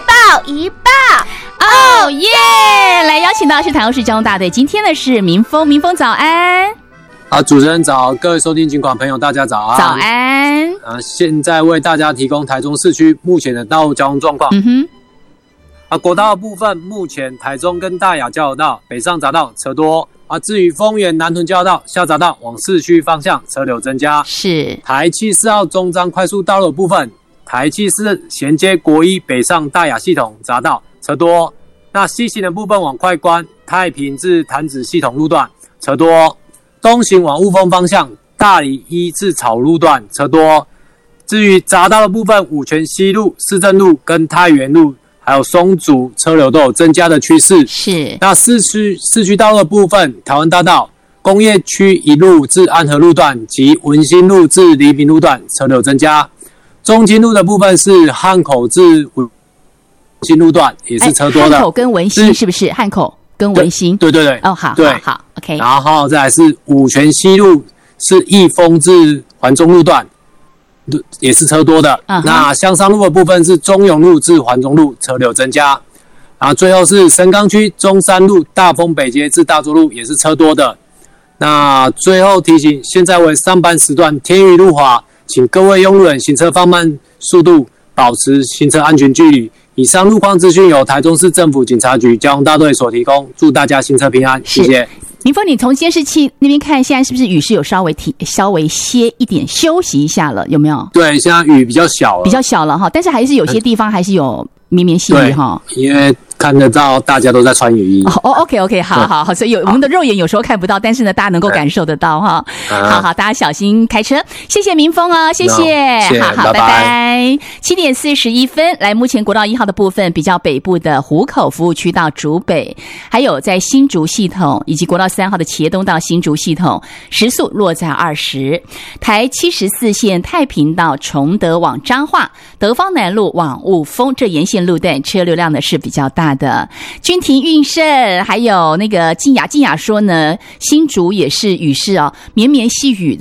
报一报。 哦耶！来邀请到是台中市交通大队，今天的是民丰，民丰早安。 主持人早，各位收听警广朋友大家早安。 早安。 现在为大家提供台中市区目前的道路交通状况。国道的部分，目前台中跟大雅交流道北上匝道车多。至于丰原南屯交流道下匝道往市区方向车流增加。 是台74号中彰快速道路的部分，台74衔接国一北上大雅系统匝道车多。那西行的部分往快关、太平至潭子系统路段车多。东行往雾峰方向，大里一至草路段车多。至于匝道的部分，五权西路、市政路跟太原路，还有松竹车流都有增加的趋势。 是。 那市区道路的部分，台湾大道、工业区一路至安和路段及文心路至黎明路段车流增加。中清路的部分是汉口至文心路段也是车多的。 汉口跟文心是不是？汉口跟文心， 对对对。 哦，好， 对， 好 ，OK。 然后再来是五权西路是义丰至环中路段，也是车多的。那香山路的部分是中永路至环中路车流增加。然后最后是神冈区中山路大丰北街至大洲路也是车多的。那最后提醒，现在为上班时段，天雨路滑，请各位用路人行车放慢速度，保持行车安全距离。以上路况资讯由台中市政府警察局交通大队所提供，祝大家行车平安，谢谢。 明峰，你从监视器那边看，现在是不是雨势有稍微歇一点，休息一下了？有没有？ 对，现在雨比较小了， 比较小了哈，但是还是有些地方还是有绵绵细雨哈， 因为看得到大家都在穿雨衣。 OK， 好，所以我们的肉眼有时候看不到，但是呢，大家能够感受得到哈。好，大家小心开车。谢谢明峰哦，谢谢。好，拜拜。7:41，来，目前国道1号的部分，比较北部的湖口服务区到竹北，还有在新竹系统以及国道3号的茄东到新竹系统，时速落在20。台74线太平到崇德往彰化，德芳南路往雾峰这沿线路段车流量呢是比较大的。君庭运盛还有那个静雅说呢，新竹也是雨势绵绵细雨。